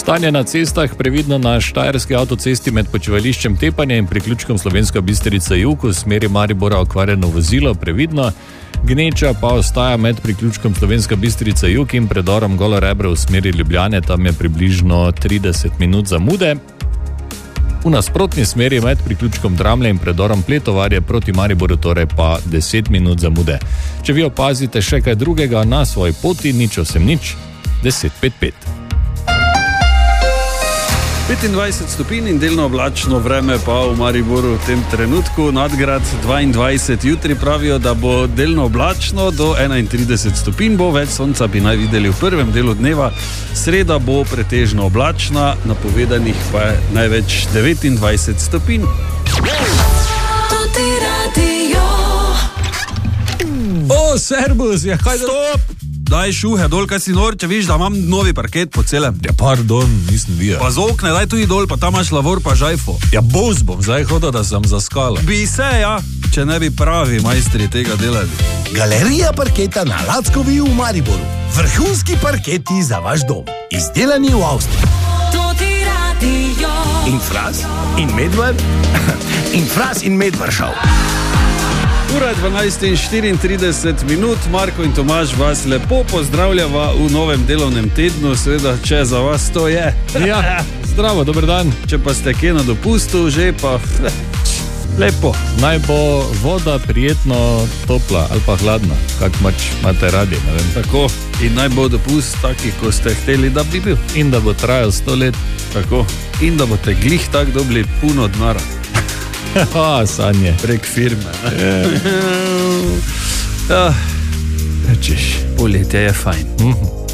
Stanje na cestah previdno na štajerski avtocesti med počivališčem Tepanje in priključkom Slovenska Bistrica jug v smeri Maribora okvarjeno vozilo previdno. Gneča pa ostaja med priključkom Slovenska Bistrica jug in predorom Golo Rebro v smeri Ljubljane, tam je približno 30 minut zamude. V nasprotni smeri med priključkom Dramlje in predorom Pletovarje proti Mariboru torej pa 10 minut zamude. Če vi opazite še kaj drugega na svoji poti, 080 1055. 25 stopinj in delno oblačno vreme pa v Mariboru v tem trenutku, Nadgrad 22, jutri pravijo, da bo delno oblačno do 31 stopinj, bo več sonca bi naj videli v prvem delu dneva, sreda bo pretežno oblačna, napovedanih pa je največ 29 stopinj. O, servus, ja, kaj Stop! Daj šuhe dol, kaj si nor, če viš, da imam novi parket po celem. Ja, pardon, nisem videl. Pa z okne, daj tudi dol, pa tam imaš lavor pa žajfo. Ja, bos bom zdaj hodil, da sem zaskala. Bi se, ja, če ne bi pravi majstri tega delali. Galerija parketa na Lackovi v Mariboru. Vrhunski parketi za vaš dom. Izdelani v Avstriji. In Fras, in Medvard, in Fras in Medvaršav. Ura 12:34, Marko in Tomaž vas lepo pozdravljava v novem delovnem tednu, seveda, če za vas to je. Ja, zdravo, dober dan. Če pa ste kje na dopustu, že pa lepo. Naj bo voda prijetno topla ali pa hladna, kak imate radi, ne vem. Tako, in naj bo dopust taki, ko ste hteli, da bi bil. In da bo trajal 100 let. Tako, in da boste glih tak dobili puno denara. Sanje. Prek firme. Češ. Poletje je fajn.